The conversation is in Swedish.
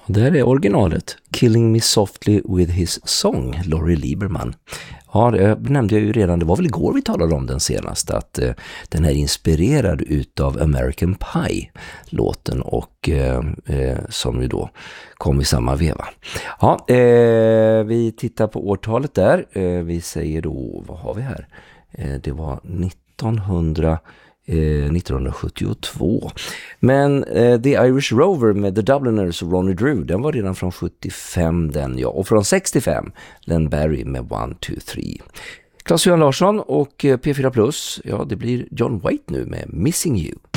Och där är originalet, Killing Me Softly With His Song, Laurie Lieberman. Ja, det nämnde jag ju redan, det var väl igår vi talade om den senaste, att den är inspirerad utav American Pie-låten och som ju då kom i samma veva. Ja, vi tittar på årtalet där, vi säger då, vad har vi här? Det var 1972. Men The Irish Rover med The Dubliners och Ronnie Drew, den var redan från 75 den, ja. Och från 65, Len Barry med 1, 2, 3. Claes-Johan Larsson och P4 Plus, ja det blir John Waite nu med Missing You.